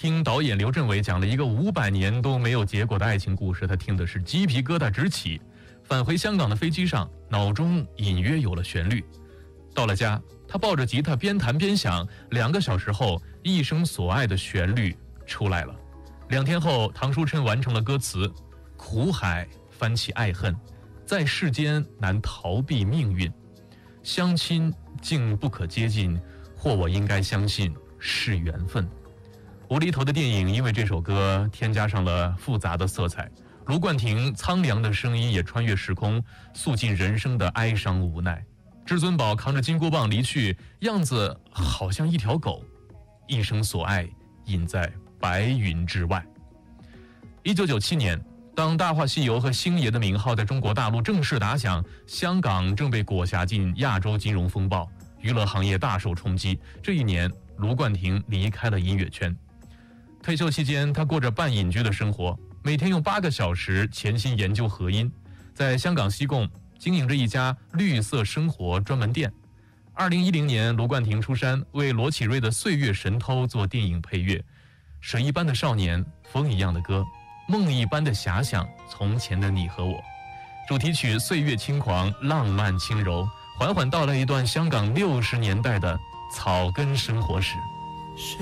听导演刘镇伟讲了一个500年都没有结果的爱情故事，他听的是鸡皮疙瘩直起。返回香港的飞机上，脑中隐约有了旋律。到了家，他抱着吉他边弹边想，2个小时后，一生所爱的旋律出来了。2天后，唐书琛完成了歌词：苦海翻起爱恨，在世间难逃避命运，相亲竟不可接近，或我应该相信是缘分。无厘头的电影因为这首歌添加上了复杂的色彩，卢冠廷苍凉的声音也穿越时空，诉尽人生的哀伤无奈。至尊宝扛着金箍棒离去，样子好像一条狗，一生所爱隐在白云之外。1997年，当《大话西游》和星爷的名号在中国大陆正式打响，香港正被裹挟进亚洲金融风暴，娱乐行业大受冲击。这一年，卢冠廷离开了音乐圈。退休期间，他过着半隐居的生活，每天用8个小时潜心研究和音，在香港西贡经营着一家绿色生活专门店。2010年，卢冠廷出山，为罗启瑞的《岁月神偷》做电影配乐。水一般的少年，风一样的歌，梦一般的遐想，从前的你和我。主题曲《岁月轻狂》，浪漫轻柔，缓缓道来一段香港60年代的草根生活史。